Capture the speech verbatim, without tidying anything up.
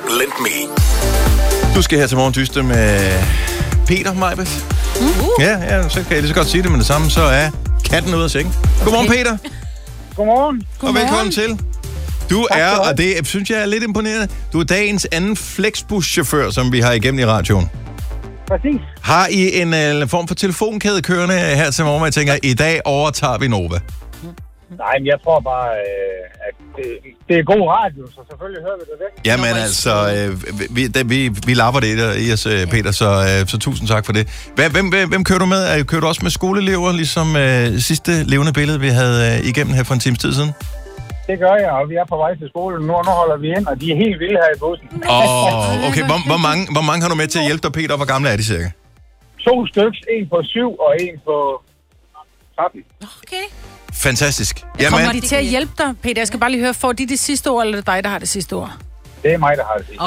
Lend Me. Du skal her til morgen dyste med Peter, Majbeth. Uh. Ja, ja, så kan jeg lige så godt sige det med det samme. Så er katten ude af sengen. Godmorgen, okay. Peter. Godmorgen. Og velkommen til. Du tak, er, og det synes jeg er lidt imponerende, du er dagens anden Flexbus-chauffør, som vi har igennem i radioen. Præcis. Har I en uh, form for telefonkæde kørende her til morgen, og jeg tænker, i dag overtager vi Nova? Nej, men jeg tror bare, øh, at det, det er god radio, så selvfølgelig hører vi det væk. Jamen altså, øh, vi, da, vi, vi lapper det i os, øh, Peter, så, øh, så tusind tak for det. Hvem, hvem, hvem kører du med? Kører du også med skoleelever, ligesom øh, sidste levende billede, vi havde øh, igennem her for en times tid siden? Det gør jeg, og vi er på vej til skolen nu, og nu holder vi ind, og de er helt vilde her i bussen. Åh, oh, okay. Hvor, hvor, mange, hvor mange har du med til at hjælpe dig, Peter? Hvor gamle er de cirka? To stykker, en på syv og en på tretten. Okay. Fantastisk. Jamen, kommer de til at hjælpe dig, Peter? Jeg skal bare lige høre, får de det sidste ord, eller er det dig, der har det sidste ord? Det er mig, der har det sidste.